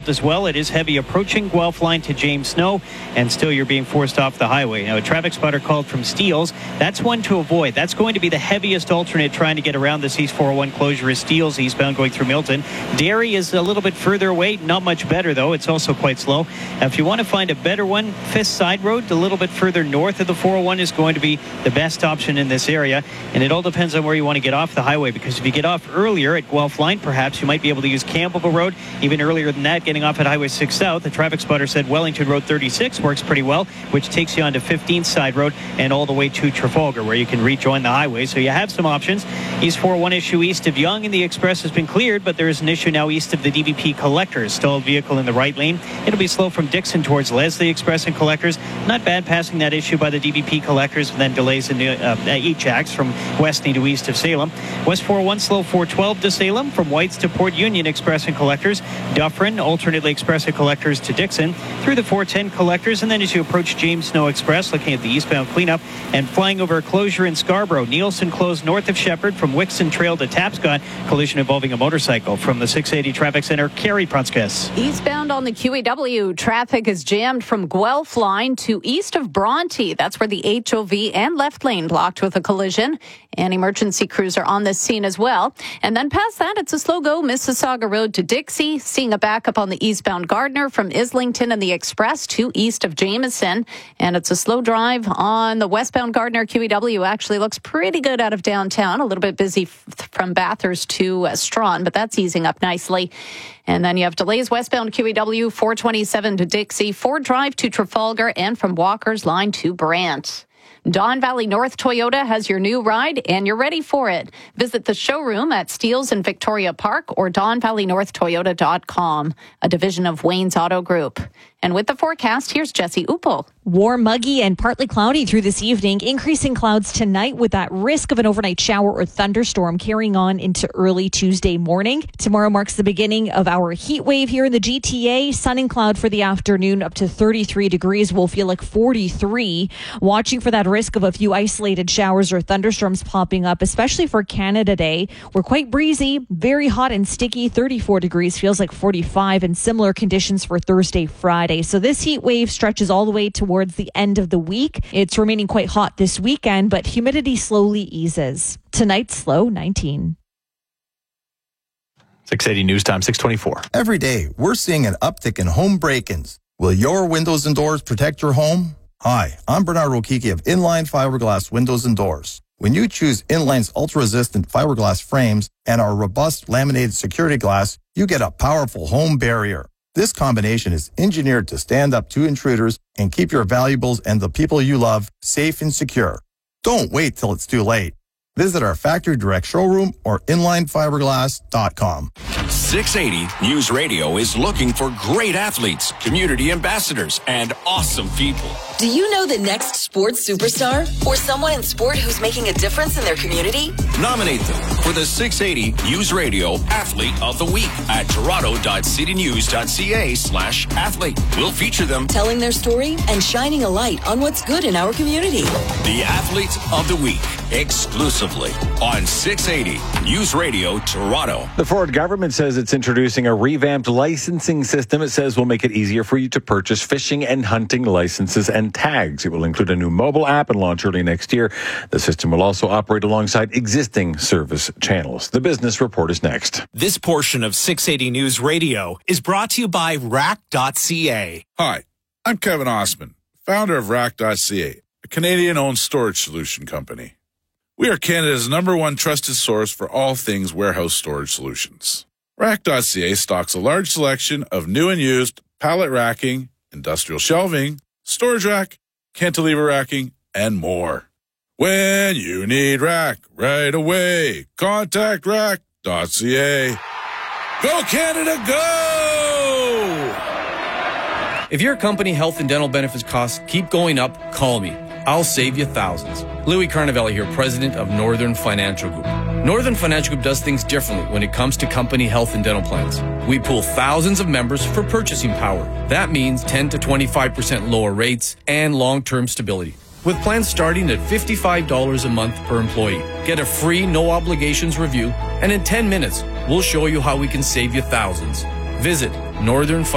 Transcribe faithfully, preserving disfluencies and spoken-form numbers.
involved as well. It is heavy approaching Guelph line to James Snow, and still you're being forced off the highway. Now, a traffic spotter called from Steeles. That's one to avoid. That's going to be the heaviest alternate trying to get around this East four oh one closure is Steeles eastbound going through Milton. Derry is a little bit further away. Not much better, though. It's also quite slow. If you want to find a better one, Fisk Side Road, a little bit further north of the four oh one, is going to be the best option in this area. And it all depends on where you want to get off the highway, because if you get off earlier at Guelph line, perhaps you might be able to use Campbellville Road. Even earlier than that, getting off at Highway six South, the traffic spotter said Wellington Road thirty-six works pretty well, which takes you onto fifteenth Side Road and all the way to Trafalgar, where you can rejoin the highway. So you have some options. East four oh one issue east of Yonge, and the express has been cleared, but there is an issue now east of the D V P Collectors. Stalled vehicle in the right lane. It'll be slow from Dixon towards Leslie Express and Collectors. Not bad passing that issue by the D V P Collectors, and then delays in uh, Ajax from Westney to east of Salem. West four oh one slow four twelve to Salem, from Whites to Port Union Express and Collectors. Dufferin, alternately Express and Collectors to Dixon, through the four ten Collectors, and then as you approach James Snow Express, looking at the eastbound cleanup and flying over a closure in Scarborough. Nielsen closed north of Shepherd from Wixon Trail to Tapscott. Collision involving a motorcycle. From the six eighty Traffic Center, Carrie Prunskis. Eastbound on the Q E W, traffic is jammed from Guelph line to east of Bronte. That's where the H O V and left lane blocked with a collision. And emergency crews are on this scene as well. And then past that, it's a slow go Mississauga Road to Dixie. Seeing a backup on the eastbound Gardner from Islington and the Express to east of Jameson. And it's a slow drive on the westbound Gardner. Q E W actually looks pretty good out of downtown. A little bit busy f- from Bathurst to uh, Strawn, but that's easing up nicely. And then you have delays westbound Q E W, four twenty-seven to Dixie, Ford Drive to Trafalgar, and from Walker's Line to Brant. Don Valley North Toyota has your new ride, and you're ready for it. Visit the showroom at Steeles in Victoria Park or don valley north toyota dot com, a division of Wayne's Auto Group. And with the forecast, here's Jesse Uppel. Warm, muggy, and partly cloudy through this evening. Increasing clouds tonight with that risk of an overnight shower or thunderstorm carrying on into early Tuesday morning. Tomorrow marks the beginning of our heat wave here in the G T A. Sun and cloud for the afternoon, up to thirty-three degrees. We'll feel like forty-three. Watching for that risk of a few isolated showers or thunderstorms popping up, especially for Canada Day. We're quite breezy, very hot and sticky. thirty-four degrees, feels like forty-five, and similar conditions for Thursday, Friday. So this heat wave stretches all the way towards the end of the week. It's remaining quite hot this weekend, but humidity slowly eases. Tonight's low nineteen. six eighty News Time, six twenty-four. Every day, we're seeing an uptick in home break-ins. Will your windows and doors protect your home? Hi, I'm Bernard Okiki of Inline Fiberglass Windows and Doors. When you choose Inline's ultra-resistant fiberglass frames and our robust laminated security glass, you get a powerful home barrier. This combination is engineered to stand up to intruders and keep your valuables and the people you love safe and secure. Don't wait till it's too late. Visit our factory direct showroom or inline fiberglass dot com. six eighty News Radio is looking for great athletes, community ambassadors, and awesome people. Do you know the next sports superstar or someone in sport who's making a difference in their community? Nominate them for the six eighty News Radio Athlete of the Week at toronto.citynews.ca slash athlete. We'll feature them telling their story and shining a light on what's good in our community. The Athlete of the Week, exclusively on six eighty News Radio Toronto. The Ford government says it's introducing a revamped licensing system. It says will make it easier for you to purchase fishing and hunting licenses and tags. It will include a new mobile app and launch early next year. The system will also operate alongside existing service channels. The business report is next. This portion of six eighty News Radio is brought to you by rack dot c a. Hi, I'm Kevin Osman, founder of rack dot c a, a Canadian-owned storage solution company. We are Canada's number one trusted source for all things warehouse storage solutions. rack dot c a stocks a large selection of new and used pallet racking, industrial shelving, storage rack, cantilever racking, and more. When you need rack right away, contact rack dot c a. Go Canada, go! If your company health and dental benefits costs keep going up, call me. I'll save you thousands. Louis Carnavelli here, president of Northern Financial Group. Northern Financial Group does things differently when it comes to company health and dental plans. We pool thousands of members for purchasing power. That means ten to twenty-five percent lower rates and long-term stability. With plans starting at fifty-five dollars a month per employee. Get a free, no-obligations review, and in ten minutes, we'll show you how we can save you thousands. Visit Northern